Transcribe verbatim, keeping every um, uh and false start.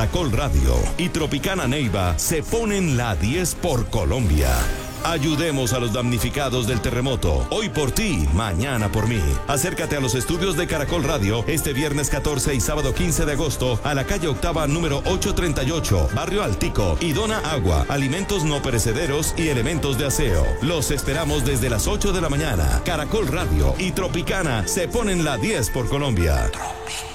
Caracol Radio y Tropicana Neiva se ponen la diez por Colombia. Ayudemos a los damnificados del terremoto. Hoy por ti, mañana por mí. Acércate a los estudios de Caracol Radio este viernes catorce y sábado quince de agosto a la calle Octava número ochocientos treinta y ocho, Barrio Altico, y dona agua, alimentos no perecederos y elementos de aseo. Los esperamos desde las ocho de la mañana. Caracol Radio y Tropicana se ponen la diez por Colombia. Tropicana.